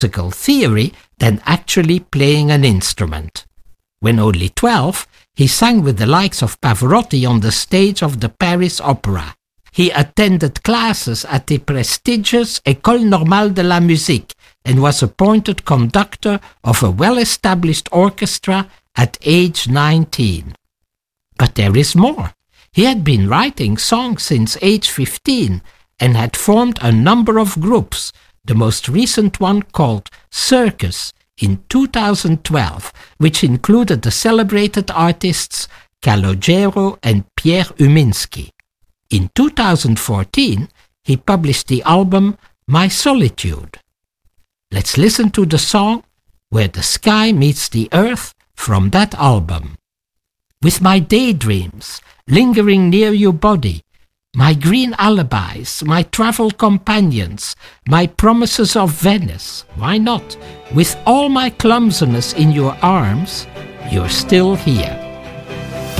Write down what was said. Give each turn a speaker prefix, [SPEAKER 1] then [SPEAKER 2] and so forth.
[SPEAKER 1] musical theory than actually playing an instrument. When only 12, he sang with the likes of Pavarotti on the stage of the Paris Opera. He attended classes at the prestigious École Normale de la Musique and was appointed conductor of a well-established orchestra at age 19. But there is more. He had been writing songs since age 15 and had formed a number of groups, the most recent one called Circus in 2012, which included the celebrated artists Calogero and Pierre Uminsky. In 2014, he published the album My Solitude. Let's listen to the song Where the Sky Meets the Earth from that album. With my daydreams lingering near your body, my green alibis, my travel companions, my promises of Venice, why not? With all my clumsiness in your arms, you're still here.